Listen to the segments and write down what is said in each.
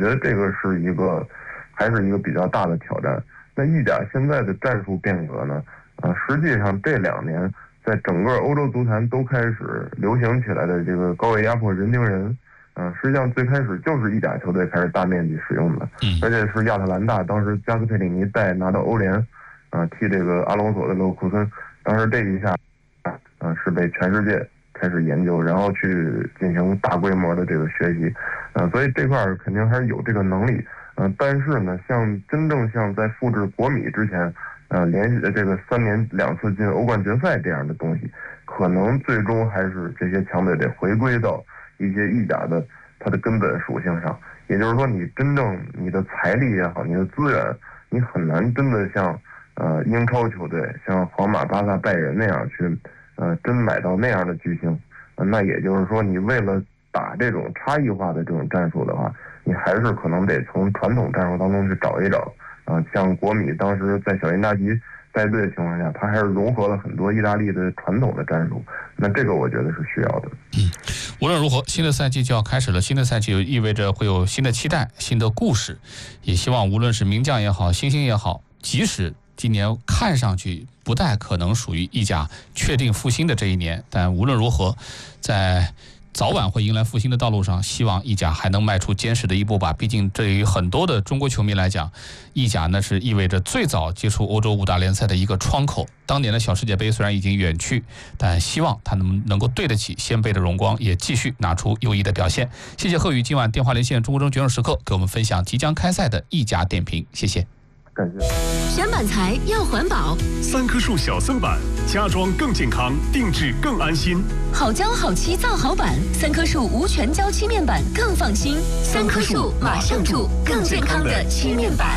觉得这个是还是一个比较大的挑战。那意甲现在的战术变革呢？实际上这2年在整个欧洲足坛都开始流行起来的这个高位压迫人盯人，实际上最开始就是意甲球队开始大面积使用的，而且是亚特兰大当时加斯佩里尼拿到欧联，踢这个阿隆索的勒沃库森，当时这一下，是被全世界开始研究，然后去进行大规模的这个学习，所以这块肯定还是有这个能力，但是呢，真正像在复制国米之前，连续的这个3年2次进欧冠决赛这样的东西，可能最终还是这些强队得回归到一些意甲的它的根本属性上，也就是说，你的财力也好，你的资源，你很难真的像英超球队像皇马、巴萨、拜仁那样去真买到那样的巨星，那也就是说，你为了打这种差异化的这种战术的话，你还是可能得从传统战术当中去找一找。像国米当时在小因扎吉带队的情况下，他还是融合了很多意大利的传统的战术，那这个我觉得是需要的。 无论如何，新的赛季就要开始了，新的赛季意味着会有新的期待、新的故事，也希望无论是名将也好、新星也好，即使今年看上去不太可能属于意甲确定复兴的这一年，但无论如何，在早晚会迎来复兴的道路上，希望意甲还能迈出坚实的一步吧。毕竟对于很多的中国球迷来讲，意甲呢是意味着最早接触欧洲5大联赛的一个窗口。当年的小世界杯虽然已经远去，但希望他能够对得起先辈的荣光，也继续拿出优异的表现。谢谢贺宇今晚电话连线中国中决胜时刻，给我们分享即将开赛的意甲点评，谢谢。 感谢。 选板材要环保 ，3棵树小色板，家装更健康，定制更安心。 好胶好漆造好板，3棵树无全胶漆面板更放心。3棵树马上住，更健康的漆面板。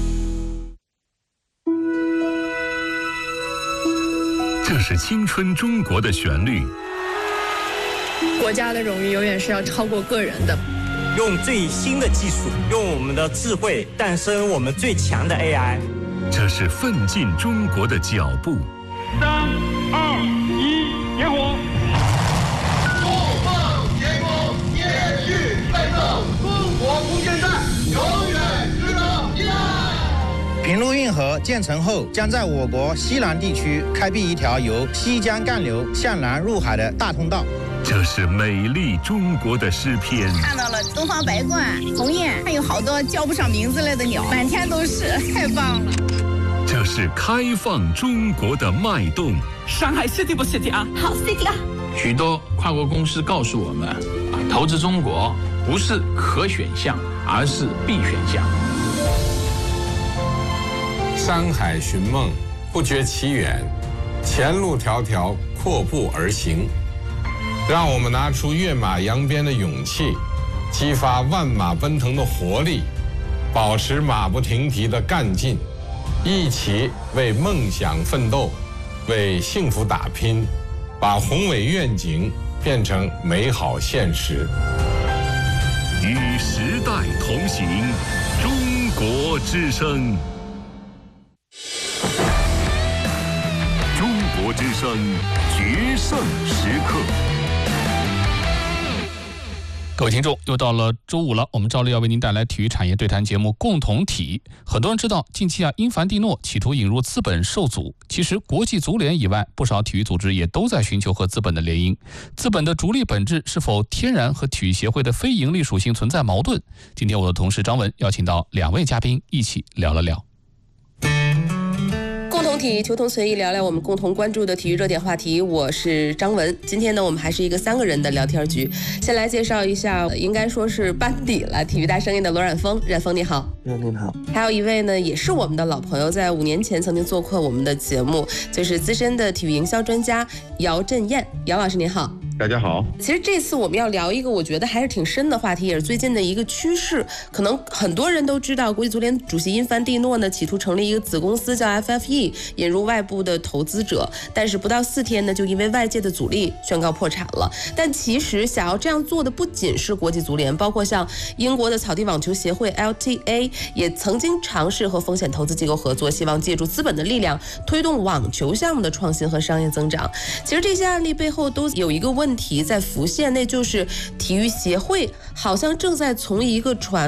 这是青春中国的旋律。 国家的荣誉永远是要超过个人的。 用最新的技术，用我们的智慧诞生我们最强的 AI。 这是奋进中国的脚步。 3、2、1，点火！ 不放天空，继续奋斗，中国无限战，永远值得期待。 平陆运河建成后，将在我国西南地区开辟一条由西江干流向南入海的大通道。 这是美丽中国的诗篇。 看到了东方白鹳、鸿雁，还有好多叫不上名字来的鸟，满天都是，太棒了。 这是开放中国的脉动。 上海 City 不 City 啊？ 好 City 啊！ 许多跨国公司告诉我们，投资中国不是可选项，而是必选项。 山海寻梦，不觉其远；前路迢迢，阔步而行。让我们拿出跃马扬鞭的勇气，激发万马奔腾的活力，保持马不停蹄的干劲，一起为梦想奋斗，为幸福打拼，把宏伟愿景变成美好现实。 与时代同行，中国之声。中国之声，决胜时刻。 各位听众，又到了周五了，我们照例要为您带来体育产业对谈节目《共同体》。很多人知道，近期英凡蒂诺企图引入资本受阻。其实，国际足联以外，不少体育组织也都在寻求和资本的联姻。资本的逐利本质是否天然和体育协会的非盈利属性存在矛盾？今天我的同事张文邀请到2位嘉宾一起聊了聊。 共同体求同存异，聊聊我们共同关注的体育热点话题。我是张文，今天呢，我们还是一个3个人的聊天局。先来介绍一下，应该说是班底了，体育大声音的罗冉峰。冉峰你好。 您好。 还有一位呢，也是我们的老朋友，在5年前曾经做过我们的节目，就是资深的体育营销专家姚振燕。姚老师您好。 大家好。 其实这次我们要聊一个我觉得还是挺深的话题，也是最近的一个趋势。可能很多人都知道，国际足联主席因凡蒂诺呢企图成立一个子公司叫 FFE， 引入外部的投资者，但是不到4天呢，就因为外界的阻力宣告破产了。但其实想要这样做的不仅是国际足联，包括像英国的草地网球协会 LTA 也曾经尝试和风险投资机构合作，希望借助资本的力量推动网球项目的创新和商业增长。其实这些案例背后都有一个问题在浮现，那就是体育协会好像正在从一个传